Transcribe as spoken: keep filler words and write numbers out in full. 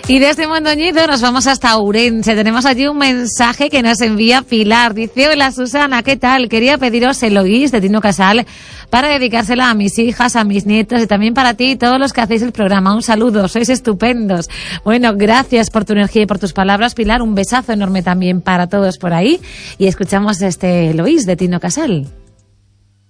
Y desde Mondoñedo nos vamos hasta Ourense. Tenemos allí un mensaje que nos envía Pilar. Dice: hola Susana, ¿qué tal? Quería pediros Eloís de Tino Casal para dedicársela a mis hijas, a mis nietos y también para ti y todos los que hacéis el programa. Un saludo, sois estupendos. Bueno, gracias por tu energía y por tus palabras, Pilar. Un besazo enorme también para todos por ahí. Y escuchamos este Eloís de Tino Casal.